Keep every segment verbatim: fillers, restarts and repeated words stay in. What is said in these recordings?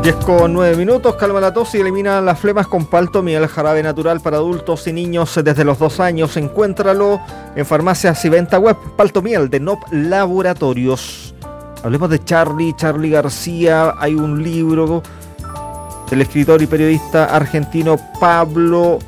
diez con nueve minutos, calma la tos y elimina las flemas con Paltomiel, jarabe natural para adultos y niños desde los dos años. Encuéntralo en farmacias y venta web. Paltomiel de N O P Laboratorios. Hablemos de Charly, Charly García. Hay un libro del escritor y periodista argentino Pablo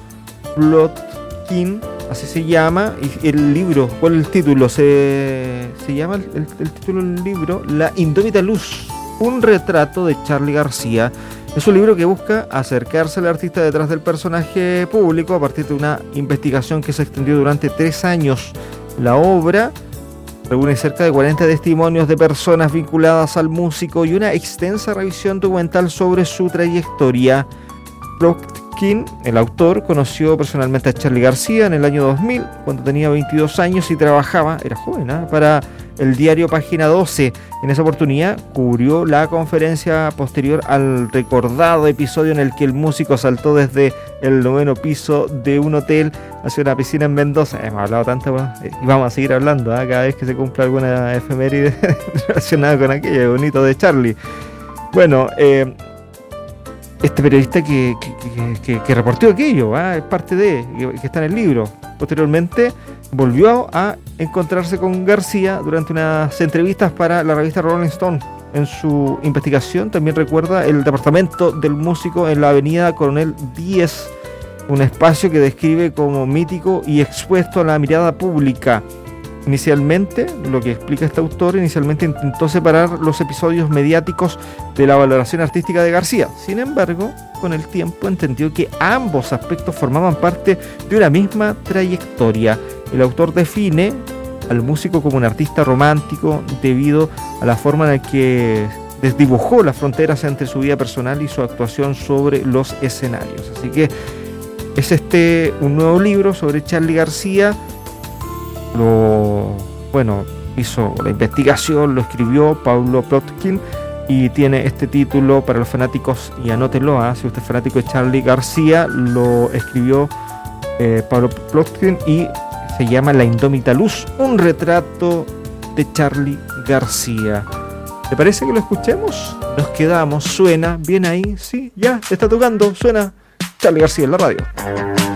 Plotkin, así se llama. Y el libro, ¿cuál es el título? Se, se llama el, el, el título del libro La Indómita Luz. Un retrato de Charly García. Es un libro que busca acercarse al artista detrás del personaje público a partir de una investigación que se extendió durante tres años. La obra reúne cerca de cuarenta testimonios de personas vinculadas al músico y una extensa revisión documental sobre su trayectoria. Plotkin, el autor, conoció personalmente a Charly García en el año dos mil, cuando tenía veintidós años y trabajaba, era joven, ¿eh? para el diario Página doce. En esa oportunidad cubrió la conferencia posterior al recordado episodio en el que el músico saltó desde el noveno piso de un hotel hacia una piscina en Mendoza. Hemos hablado tanto y vamos a seguir hablando ¿eh? cada vez que se cumpla alguna efeméride relacionada con aquello bonito de Charly. Bueno, eh, este periodista que, que, que, que, que reportó aquello, ¿eh? es parte de, que, que está en el libro. Posteriormente volvió a encontrarse con García durante unas entrevistas para la revista Rolling Stone. En su investigación también recuerda el departamento del músico en la avenida Coronel Díez, un espacio que describe como mítico y expuesto a la mirada pública. Inicialmente, lo que explica este autor, inicialmente intentó separar los episodios mediáticos de la valoración artística de García. Sin embargo, con el tiempo entendió que ambos aspectos formaban parte de una misma trayectoria. El autor define al músico como un artista romántico debido a la forma en la que desdibujó las fronteras entre su vida personal y su actuación sobre los escenarios. Así que es este un nuevo libro sobre Charly García. Lo, bueno, hizo la investigación, lo escribió Pablo Plotkin y tiene este título para los fanáticos, y anótenlo, ¿eh? si usted es fanático de Charly García, lo escribió eh, Pablo Plotkin y se llama La Indómita Luz, un retrato de Charly García. ¿Te parece que lo escuchemos? Nos quedamos, suena bien ahí, sí, ya, está tocando, suena Charly García en la radio.